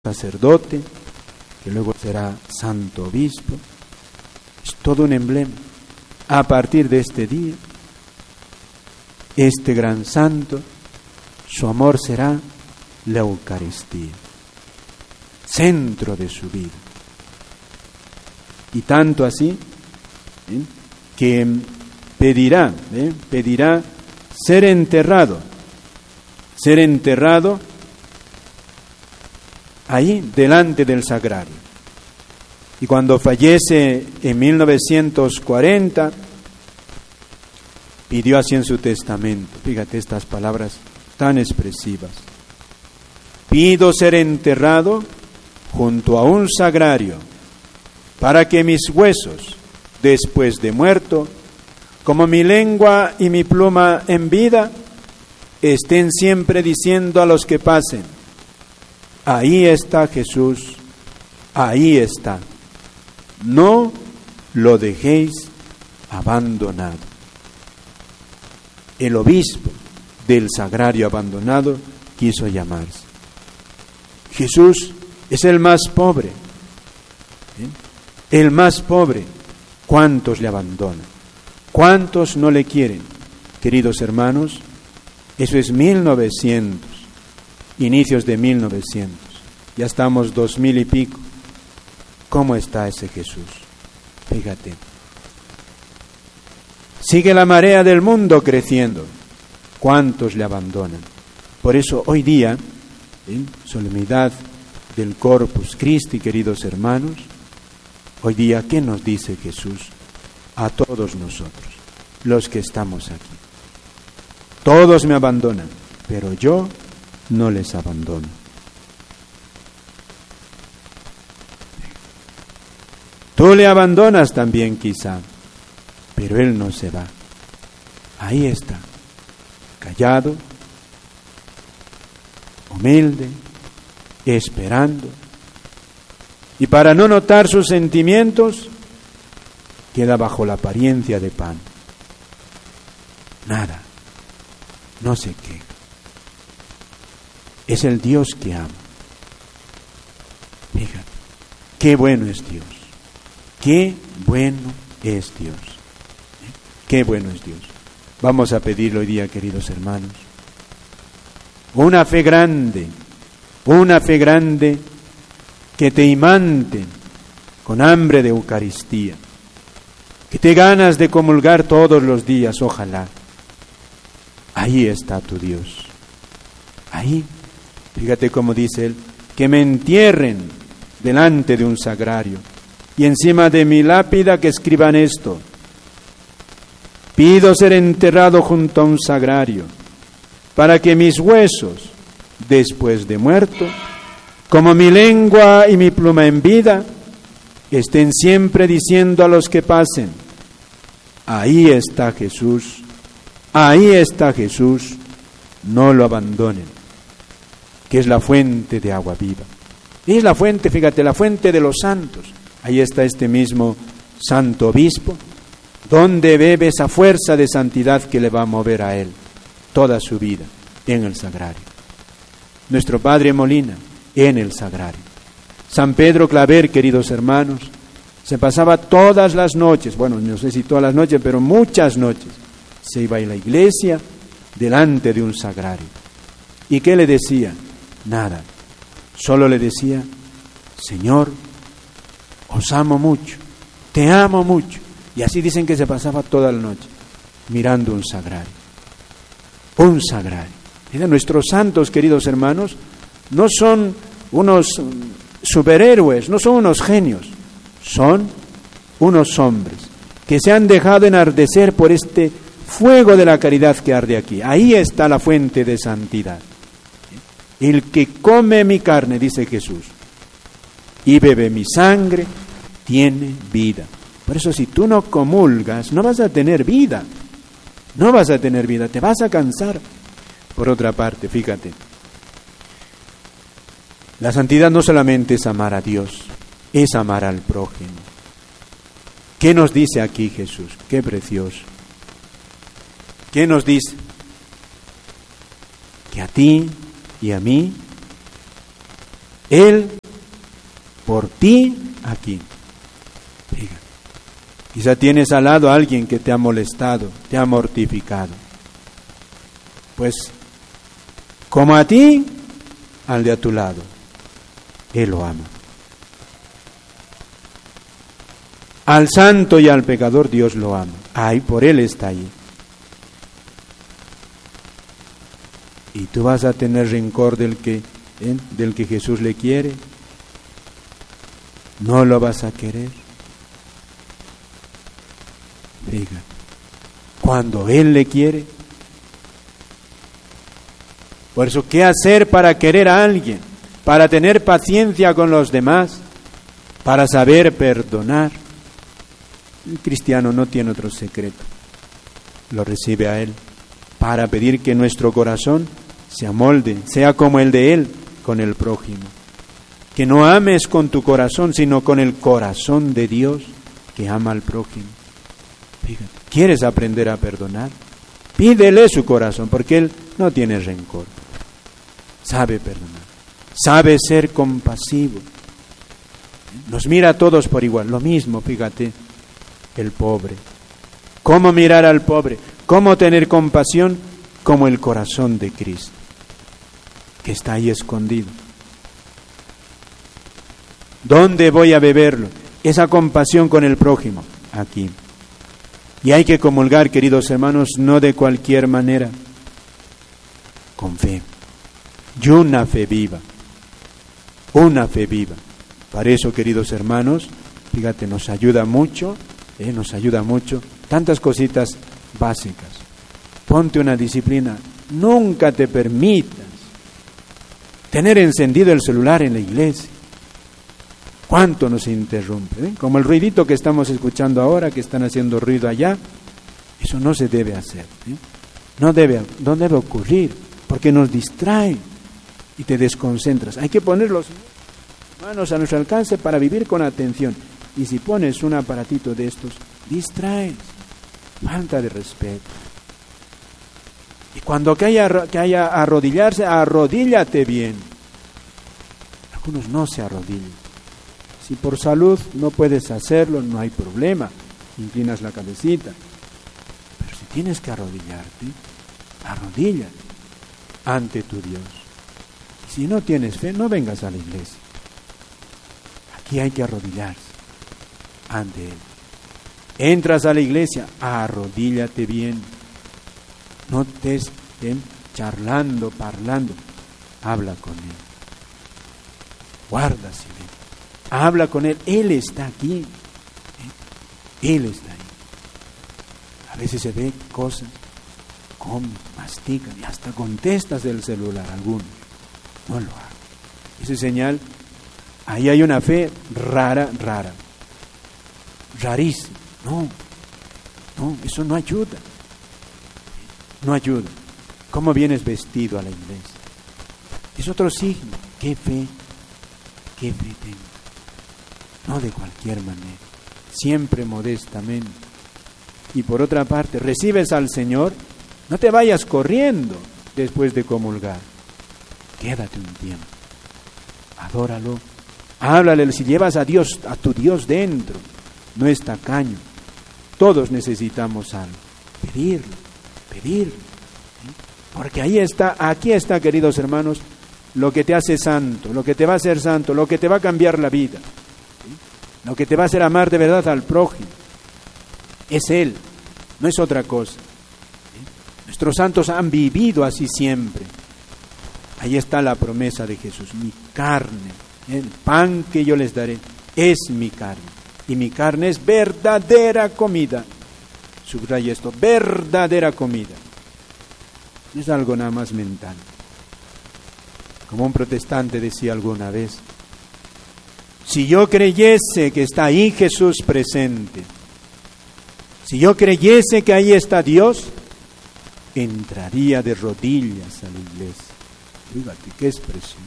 sacerdote, que luego será santo obispo. Es todo un emblema. A partir de este día, este gran santo, su amor será la Eucaristía, centro de su vida. Y tanto así, que pedirá ser enterrado ahí delante del sagrario. Y cuando fallece en 1940, pidió así en su testamento, fíjate estas palabras tan expresivas: pido ser enterrado junto a un sagrario, para que mis huesos, después de muerto, como mi lengua y mi pluma en vida, estén siempre diciendo a los que pasen: ahí está Jesús, ahí está. No lo dejéis abandonado. El obispo del sagrario abandonado quiso llamarse. Jesús es el más pobre. El más pobre. ¿Cuántos le abandonan? ¿Cuántos no le quieren? Queridos hermanos, eso es 1900, inicios de 1900. Ya estamos 2000 y pico. ¿Cómo está ese Jesús? Fíjate. Sigue la marea del mundo creciendo. ¿Cuántos le abandonan? Por eso hoy día, en solemnidad del Corpus Christi, queridos hermanos, hoy día, ¿qué nos dice Jesús a todos nosotros, los que estamos aquí? Todos me abandonan, pero yo no les abandono. Tú le abandonas también quizá, pero Él no se va. Ahí está, callado, humilde, esperando. Y para no notar sus sentimientos, queda bajo la apariencia de pan. Nada, no sé qué. Es el Dios que ama. Fíjate, qué bueno es Dios. Qué bueno es Dios. Qué bueno es Dios. Vamos a pedirle hoy día, queridos hermanos, una fe grande que te imante con hambre de Eucaristía, que te ganas de comulgar todos los días, ojalá. Ahí está tu Dios. Ahí, fíjate cómo dice él, que me entierren delante de un sagrario y encima de mi lápida que escriban esto: pido ser enterrado junto a un sagrario, para que mis huesos, después de muerto, como mi lengua y mi pluma en vida, estén siempre diciendo a los que pasen: ahí está Jesús, no lo abandonen, que es la fuente de agua viva. Y es la fuente, fíjate, la fuente de los santos. Ahí está este mismo santo obispo, donde bebe esa fuerza de santidad que le va a mover a él toda su vida en el sagrario. Nuestro Padre Molina, en el sagrario. San Pedro Claver, queridos hermanos, se pasaba todas las noches, bueno, no sé si todas las noches, pero muchas noches, se iba a la iglesia delante de un sagrario. ¿Y qué le decía? Nada. Solo le decía: Señor, os amo mucho, te amo mucho. Y así dicen que se pasaba toda la noche mirando un sagrario. Un sagrario. Mira, nuestros santos, queridos hermanos, no son unos superhéroes, no son unos genios, son unos hombres que se han dejado enardecer por este fuego de la caridad que arde aquí. Ahí está la fuente de santidad. El que come mi carne, dice Jesús, y bebe mi sangre, tiene vida. Por eso, si tú no comulgas, no vas a tener vida. No vas a tener vida, te vas a cansar. Por otra parte, fíjate, la santidad no solamente es amar a Dios, es amar al prójimo. ¿Qué nos dice aquí Jesús? Qué precioso. ¿Qué nos dice? Que a ti y a mí Él por ti aquí. Fíjate. Quizá tienes al lado a alguien que te ha molestado, te ha mortificado. Pues, como a ti, al de a tu lado. Él lo ama. Al santo y al pecador Dios lo ama. Ay, por Él está ahí. ¿Y tú vas a tener rencor del que Jesús le quiere? ¿No lo vas a querer? Fíjate, cuando Él le quiere. Por eso, ¿qué hacer para querer a alguien? Para tener paciencia con los demás, para saber perdonar. El cristiano no tiene otro secreto. Lo recibe a Él, para pedir que nuestro corazón se amolde, sea como el de Él con el prójimo. Que no ames con tu corazón, sino con el corazón de Dios que ama al prójimo. Fíjate, ¿quieres aprender a perdonar? Pídele su corazón, porque Él no tiene rencor. Sabe perdonar, sabe ser compasivo. Nos mira a todos por igual. Lo mismo, fíjate, el pobre. ¿Cómo mirar al pobre? ¿Cómo tener compasión? Como el corazón de Cristo, que está ahí escondido. ¿Dónde voy a beberlo? Esa compasión con el prójimo, aquí. Y hay que comulgar, queridos hermanos, no de cualquier manera, con fe. Y una fe viva. Una fe viva. Para eso, queridos hermanos, fíjate, nos ayuda mucho, tantas cositas básicas. Ponte una disciplina. Nunca te permitas tener encendido el celular en la iglesia. ¿Cuánto nos interrumpe? Como el ruidito que estamos escuchando ahora, que están haciendo ruido allá. Eso no se debe hacer. No debe ocurrir, porque nos distrae y te desconcentras. Hay que poner las manos a nuestro alcance para vivir con atención. Y si pones un aparatito de estos, distraes. Falta de respeto. Y cuando que haya arrodillarse, arrodíllate bien. Algunos no se arrodillan. Si por salud no puedes hacerlo, no hay problema. Inclinas la cabecita. Pero si tienes que arrodillarte, arrodíllate ante tu Dios. Y si no tienes fe, no vengas a la iglesia. Aquí hay que arrodillarse ante Él. Entras a la iglesia, arrodíllate bien. No te estén charlando, parlando. Habla con Él. Guarda silencio. Habla con Él. Él está aquí. Él está ahí. A veces se ve cosas, comen, mastican y hasta contestas del celular algunos. No lo hagas. Esa señal, ahí hay una fe rara. Rarísima. No, eso no ayuda. No ayuda. ¿Cómo vienes vestido a la iglesia? Es otro signo. ¿Qué fe tengo? No de cualquier manera. Siempre modestamente. Y por otra parte, recibes al Señor, no te vayas corriendo después de comulgar. Quédate un tiempo. Adóralo. Háblale. Si llevas a Dios, a tu Dios dentro, no es tacaño. Todos necesitamos algo. Pedirlo. Porque aquí está, queridos hermanos, lo que te hace santo, lo que te va a hacer santo, lo que te va a cambiar la vida, lo que te va a hacer amar de verdad al prójimo. Es Él, no es otra cosa. Nuestros santos han vivido así siempre. Ahí está la promesa de Jesús. Mi carne, el pan que yo les daré, es mi carne. Y mi carne es verdadera comida. Subraya esto, verdadera comida. No es algo nada más mental. Como un protestante decía alguna vez, si yo creyese que está ahí Jesús presente, si yo creyese que ahí está Dios, entraría de rodillas a la iglesia. Fíjate, qué expresión.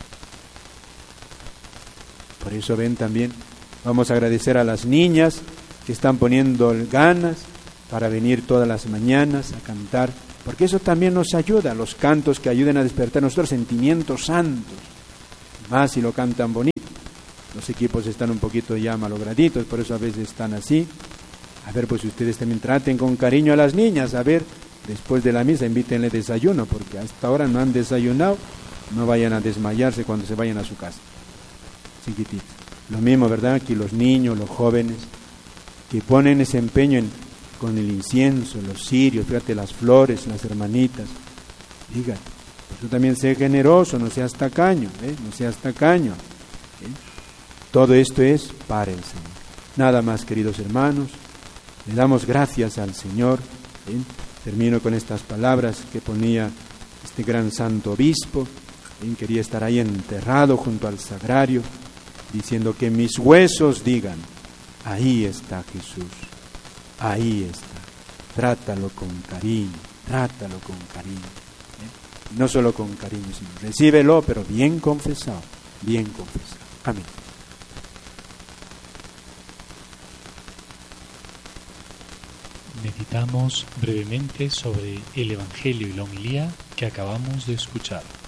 Por eso ven también, vamos a agradecer a las niñas que están poniendo ganas para venir todas las mañanas a cantar, porque eso también nos ayuda, los cantos que ayuden a despertar nuestros sentimientos santos. más si lo cantan bonito. Los equipos están un poquito ya malograditos, por eso a veces están así. A ver, pues ustedes también traten con cariño a las niñas, a ver, después de la misa invítenle desayuno, porque hasta ahora no han desayunado, no vayan a desmayarse cuando se vayan a su casa. Chiquititos. Lo mismo, ¿verdad? Aquí los niños, los jóvenes, que ponen ese empeño con el incienso, los cirios, fíjate, las flores, las hermanitas. Dígate, pues tú también sé generoso, no seas tacaño, no seas tacaño. Todo esto es para el Señor. Nada más, queridos hermanos, le damos gracias al Señor. Termino con estas palabras que ponía este gran santo obispo. Quería estar ahí enterrado junto al sagrario, diciendo que mis huesos digan, ahí está Jesús, ahí está. Trátalo con cariño, trátalo con cariño. No solo con cariño, sino recíbelo, pero bien confesado, bien confesado. Amén. Meditamos brevemente sobre el Evangelio y la homilía que acabamos de escuchar.